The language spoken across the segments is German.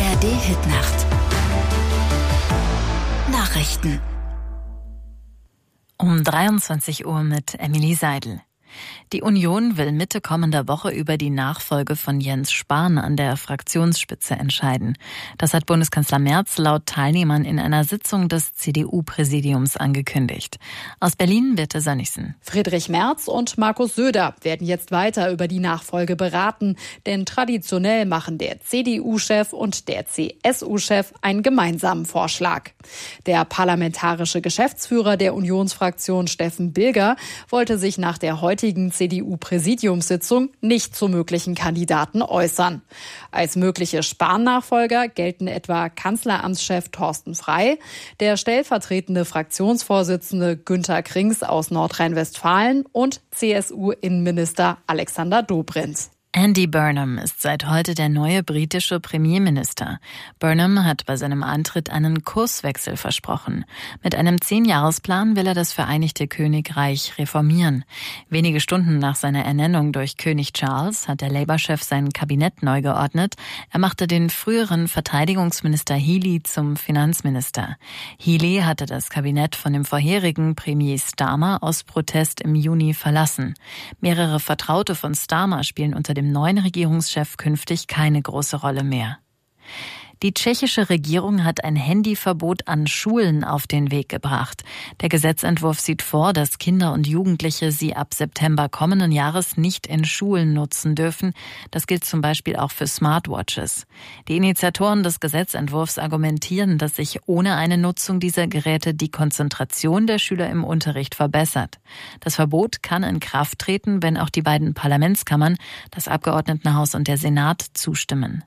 ARD-Hitnacht. Nachrichten. Um 23 Uhr mit Emily Seidel. Die Union will Mitte kommender Woche über die Nachfolge von Jens Spahn an der Fraktionsspitze entscheiden. Das hat Bundeskanzler Merz laut Teilnehmern in einer Sitzung des CDU-Präsidiums angekündigt. Aus Berlin Birte Sönnigsen. Friedrich Merz und Markus Söder werden jetzt weiter über die Nachfolge beraten, denn traditionell machen der CDU-Chef und der CSU-Chef einen gemeinsamen Vorschlag. Der parlamentarische Geschäftsführer der Unionsfraktion Steffen Bilger wollte sich nach der heutigen CDU-Präsidiumssitzung nicht zu möglichen Kandidaten äußern. Als mögliche Spahn-Nachfolger gelten etwa Kanzleramtschef Thorsten Frey, der stellvertretende Fraktionsvorsitzende Günther Krings aus Nordrhein-Westfalen und CSU-Innenminister Alexander Dobrindt. Andy Burnham ist seit heute der neue britische Premierminister. Burnham hat bei seinem Antritt einen Kurswechsel versprochen. Mit einem 10-Jahresplan will er das Vereinigte Königreich reformieren. Wenige Stunden nach seiner Ernennung durch König Charles hat der Labour-Chef sein Kabinett neu geordnet. Er machte den früheren Verteidigungsminister Healey zum Finanzminister. Healey hatte das Kabinett von dem vorherigen Premier Starmer aus Protest im Juni verlassen. Mehrere Vertraute von Starmer spielen unter dem neuen Regierungschef künftig keine große Rolle mehr. Die tschechische Regierung hat ein Handyverbot an Schulen auf den Weg gebracht. Der Gesetzentwurf sieht vor, dass Kinder und Jugendliche sie ab September kommenden Jahres nicht in Schulen nutzen dürfen. Das gilt zum Beispiel auch für Smartwatches. Die Initiatoren des Gesetzentwurfs argumentieren, dass sich ohne eine Nutzung dieser Geräte die Konzentration der Schüler im Unterricht verbessert. Das Verbot kann in Kraft treten, wenn auch die beiden Parlamentskammern, das Abgeordnetenhaus und der Senat, zustimmen.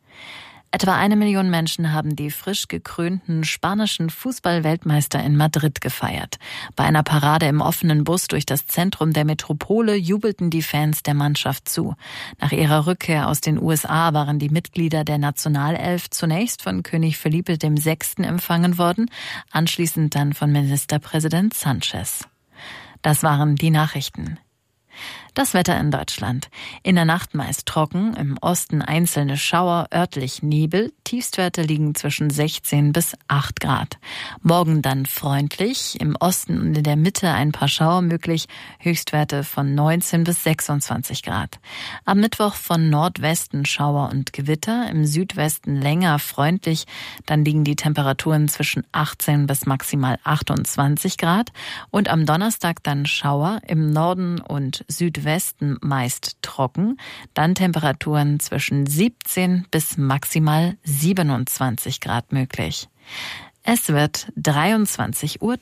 Etwa 1 Million Menschen haben die frisch gekrönten spanischen Fußball-Weltmeister in Madrid gefeiert. Bei einer Parade im offenen Bus durch das Zentrum der Metropole jubelten die Fans der Mannschaft zu. Nach ihrer Rückkehr aus den USA waren die Mitglieder der Nationalelf zunächst von König Felipe VI. Empfangen worden, anschließend dann von Ministerpräsident Sanchez. Das waren die Nachrichten. Das Wetter in Deutschland. In der Nacht meist trocken, im Osten einzelne Schauer, örtlich Nebel. Tiefstwerte liegen zwischen 16 bis 8 Grad. Morgen dann freundlich, im Osten und in der Mitte ein paar Schauer möglich. Höchstwerte von 19 bis 26 Grad. Am Mittwoch von Nordwesten Schauer und Gewitter, im Südwesten länger freundlich. Dann liegen die Temperaturen zwischen 18 bis maximal 28 Grad. Und am Donnerstag dann Schauer, im Norden und Südwesten meist trocken, dann Temperaturen zwischen 17 bis maximal 27 Grad möglich. Es wird 23:03 Uhr.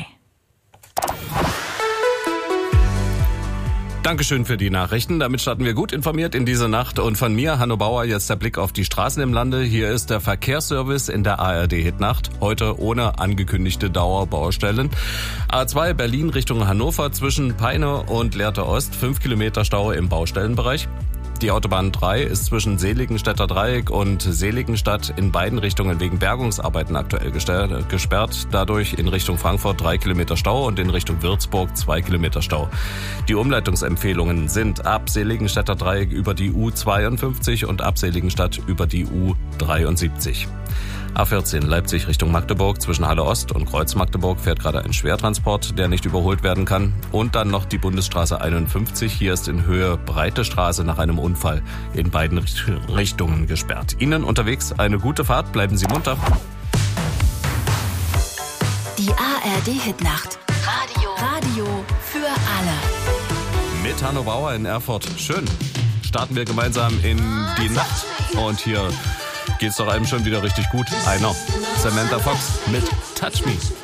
Dankeschön für die Nachrichten. Damit starten wir gut informiert in diese Nacht. Und von mir, Hanno Bauer, jetzt der Blick auf die Straßen im Lande. Hier ist der Verkehrsservice in der ARD-Hitnacht. Heute ohne angekündigte Dauerbaustellen. A2 Berlin Richtung Hannover zwischen Peine und Lehrte Ost. 5 Kilometer Stau im Baustellenbereich. Die Autobahn 3 ist zwischen Seligenstädter Dreieck und Seligenstadt in beiden Richtungen wegen Bergungsarbeiten aktuell gesperrt. Dadurch in Richtung Frankfurt 3 Kilometer Stau und in Richtung Würzburg 2 Kilometer Stau. Die Umleitungsempfehlungen sind ab Seligenstädter Dreieck über die U52 und ab Seligenstadt über die U73. A14 Leipzig Richtung Magdeburg zwischen Halle Ost und Kreuz Magdeburg fährt gerade ein Schwertransport, der nicht überholt werden kann. Und dann noch die Bundesstraße 51. Hier ist in Höhe Breite Straße nach einem Unfall in beiden Richtungen gesperrt. Ihnen unterwegs eine gute Fahrt, bleiben Sie munter. Die ARD-Hitnacht. Radio für alle. Mit Hanno Bauer in Erfurt. Schön. Starten wir gemeinsam in die Nacht. Und hier geht's doch einem schon wieder richtig gut. I know. Samantha Fox mit Touch Me.